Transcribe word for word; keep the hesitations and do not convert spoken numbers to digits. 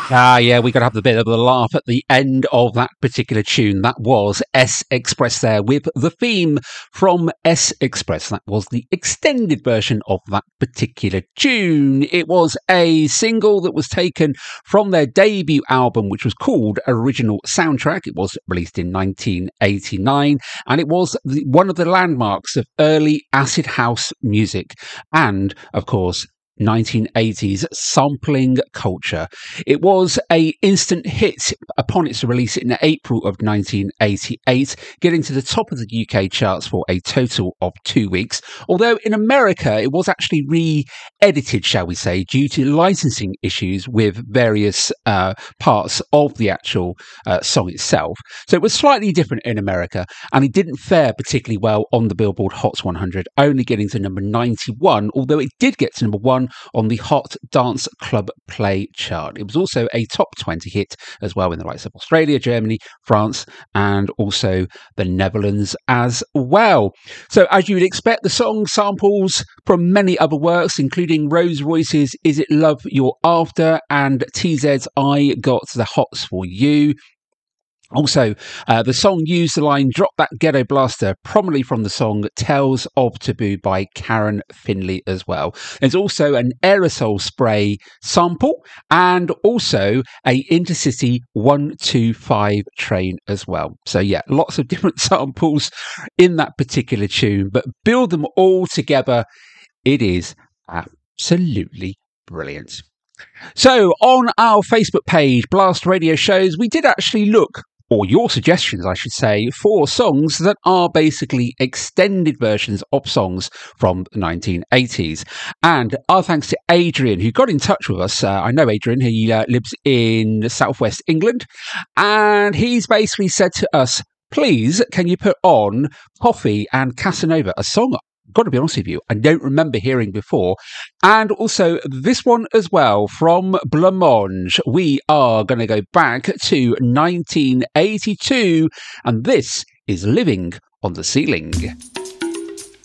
Ah, yeah, we got to have a bit of a laugh at the end of that particular tune. That was S Express there with the theme from S Express. That was the extended version of that particular tune. It was a single that was taken from their debut album, which was called Original Soundtrack. It was released in nineteen eighty-nine, and it was the, one of the landmarks of early acid house music and, of course, nineteen eighties sampling culture. It was a instant hit upon its release in April of nineteen eighty-eight, getting to the top of the U K charts for a total of two weeks. Although in America, it was actually re-edited, shall we say, due to licensing issues with various uh, parts of the actual uh, song itself. So it was slightly different in America, and it didn't fare particularly well on the Billboard Hot one hundred, only getting to number ninety-one, although it did get to number one on the Hot Dance Club Play chart. It was also a top twenty hit as well in the likes of Australia, Germany, France, and also the Netherlands as well. So as you would expect, the song samples from many other works, including Rose Royce's Is It Love You're After and T Z's I Got the Hots For You. Also, uh, the song used the line Drop That Ghetto Blaster prominently from the song Tales of Taboo by Karen Finley as well. There's also an aerosol spray sample and also a Intercity one two five train as well. So yeah, lots of different samples in that particular tune, but build them all together, it is absolutely brilliant. So on our Facebook page, Blast Radio Shows, we did actually look, or your suggestions, I should say, for songs that are basically extended versions of songs from the nineteen eighties. And our thanks to Adrian, who got in touch with us. Uh, I know Adrian, he uh, lives in southwest England, and he's basically said to us, please, can you put on Coffee and Casanova, a song, got to be honest with you, I don't remember hearing before. And also this one as well from Blancmange. We are going to go back to nineteen eighty-two, and this is Living on the Ceiling.